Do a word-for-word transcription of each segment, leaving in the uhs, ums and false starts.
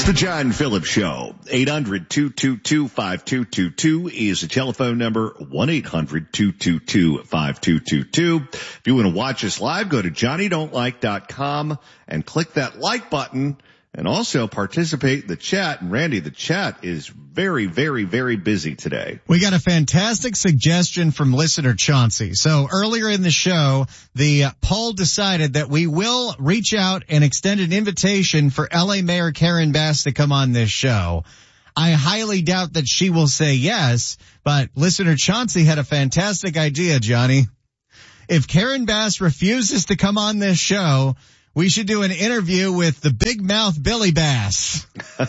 It's the John Phillips Show. eight hundred, two two two, five two two two is the telephone number. one eight hundred, two two two, five two two two. If you want to watch us live, go to johnny don't like dot com and click that like button. And also participate in the chat. And Randy, the chat is very, very, very busy today. We got a fantastic suggestion from listener Chauncey. So earlier in the show, the poll decided that we will reach out and extend an invitation for L A Mayor Karen Bass to come on this show. I highly doubt that she will say yes, but listener Chauncey had a fantastic idea, Johnny. If Karen Bass refuses to come on this show, we should do an interview with the big mouth Billy Bass.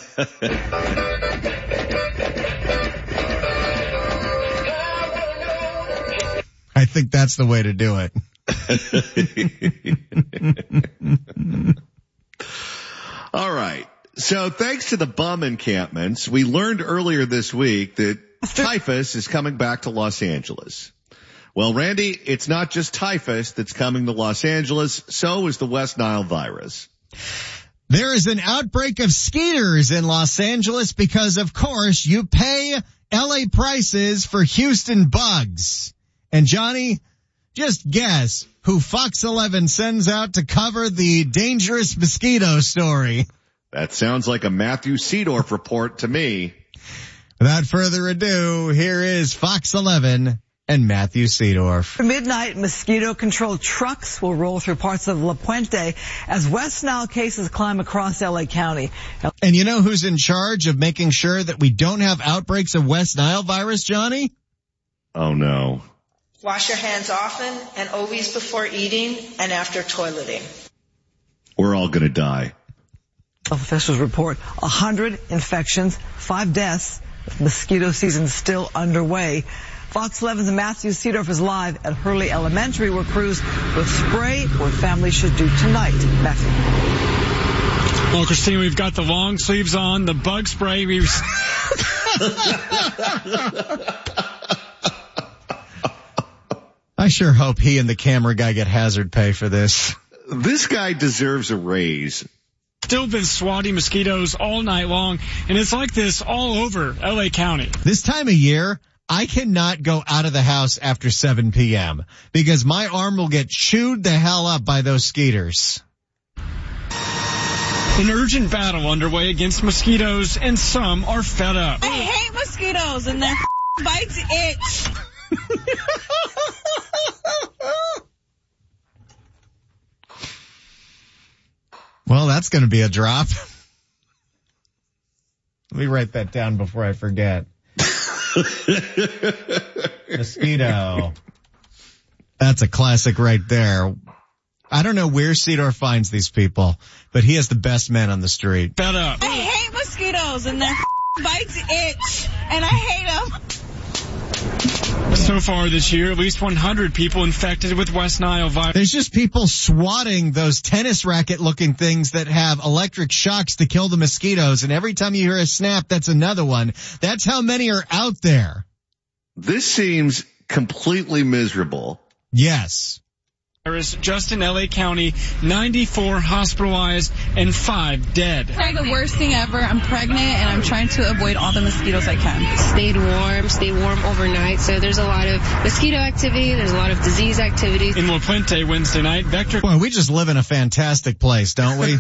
I think that's the way to do it. All right. So thanks to the bum encampments, we learned earlier this week that typhus is coming back to Los Angeles. Well, Randy, it's not just typhus that's coming to Los Angeles. So is the West Nile virus. There is an outbreak of skeeters in Los Angeles because, of course, you pay L A prices for Houston bugs. And Johnny, just guess who Fox eleven sends out to cover the dangerous mosquito story. That sounds like a Matthew Seedorf report to me. Without further ado, here is Fox eleven. And Matthew Seedorf. Midnight, mosquito-controlled trucks will roll through parts of La Puente as West Nile cases climb across L A County. And you know who's in charge of making sure that we don't have outbreaks of West Nile virus, Johnny? Oh, no. Wash your hands often and always before eating and after toileting. We're all going to die. Health officials report one hundred infections, five deaths, with mosquito season still underway. Fox eleven's Matthew Seedorf is live at Hurley Elementary, where crews will spray what families should do tonight. Matthew. Well, Christine, we've got the long sleeves on, the bug spray. We've I sure hope he and the camera guy get hazard pay for this. This guy deserves a raise. Still been swatting mosquitoes all night long, and it's like this all over L A County. This time of year, I cannot go out of the house after seven p.m. because my arm will get chewed the hell up by those skeeters. An urgent battle underway against mosquitoes, and some are fed up. I hate mosquitoes, and their bites itch. Well, that's going to be a drop. Let me write that down before I forget. Mosquito. That's a classic right there. I don't know where Seedorf finds these people, but he has the best men on the street. Fed up. I hate mosquitoes, and their bites itch, and I hate them. So far this year, at least one hundred people infected with West Nile virus. There's just people swatting those tennis racket looking things that have electric shocks to kill the mosquitoes. And every time you hear a snap, that's another one. That's how many are out there. This seems completely miserable. Yes. Just in L A County, ninety-four hospitalized and five dead. It's like the worst thing ever. I'm pregnant and I'm trying to avoid all the mosquitoes I can. Stayed warm, stayed warm overnight. So there's a lot of mosquito activity. There's a lot of disease activity. In La Puente Wednesday night, Vector. Boy, we just live in a fantastic place, don't we?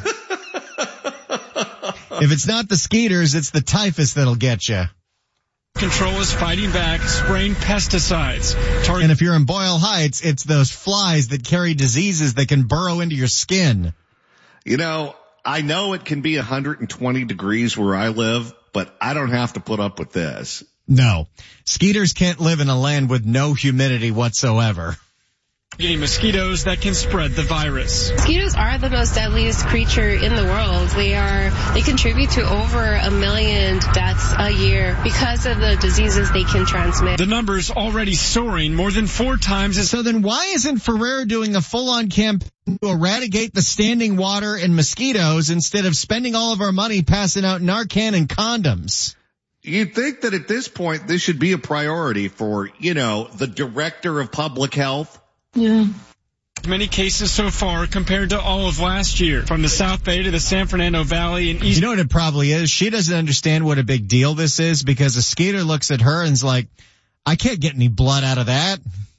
If it's not the skeeters, it's the typhus that'll get you. Control is fighting back, spraying pesticides. Target- and if you're in Boyle Heights, it's those flies that carry diseases that can burrow into your skin. You know, I know it can be one hundred twenty degrees where I live, but I don't have to put up with this. No. Skeeters can't live in a land with no humidity whatsoever. Getting mosquitoes that can spread the virus. Mosquitoes are the most deadliest creature in the world. They are, they contribute to over a million deaths a year because of the diseases they can transmit. The number's already soaring more than four times as. So then why isn't Ferrer doing a full-on campaign to eradicate the standing water and mosquitoes instead of spending all of our money passing out Narcan and condoms? You'd think that at this point this should be a priority for, you know, the director of public health. Yeah. Many cases so far compared to all of last year. From the South Bay to the San Fernando Valley and East. You know what it probably is? She doesn't understand what a big deal this is because a Skeeter looks at her and's like, I can't get any blood out of that.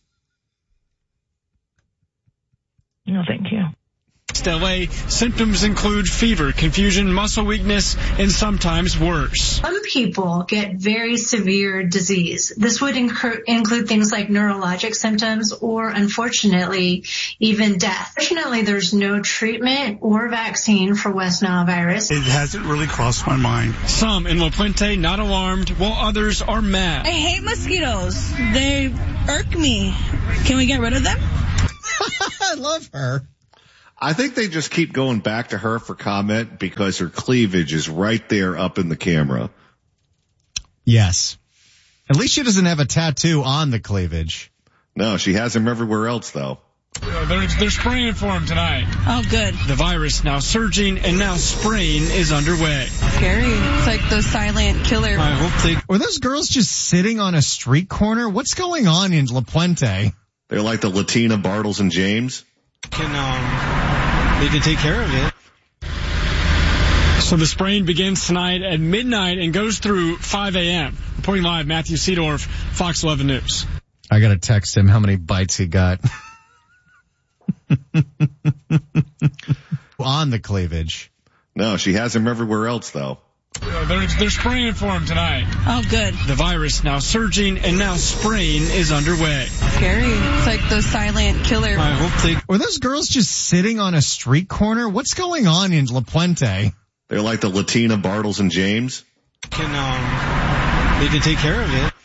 No, thank you. L A, symptoms include fever, confusion, muscle weakness, and sometimes worse. Some people get very severe disease. This would incur- include things like neurologic symptoms or, unfortunately, even death. Fortunately, there's no treatment or vaccine for West Nile virus. It hasn't really crossed my mind. Some in La Puente not alarmed, while others are mad. I hate mosquitoes. They irk me. Can we get rid of them? I love her. I think they just keep going back to her for comment because her cleavage is right there up in the camera. Yes. At least she doesn't have a tattoo on the cleavage. No, she has them everywhere else, though. They're, they're spraying for him tonight. Oh, good. The virus now surging and now spraying is underway. Scary. It's like the silent killer. I hope they... Were those girls just sitting on a street corner? What's going on in La Puente? They're like the Latina Bartles and James. Can, um, they can take care of it. So the spraying begins tonight at midnight and goes through five a.m. Reporting live, Matthew Seedorf, Fox eleven News. I gotta text him how many bites he got. On the cleavage. No, she has them everywhere else, though. They're, they're spraying for him tonight. Oh, good. The virus now surging and now spraying is underway. Scary. It's like the silent killer. I hope they... Were those girls just sitting on a street corner? What's going on in La Puente? They're like the Latina Bartles and James. Can, um, they can take care of it.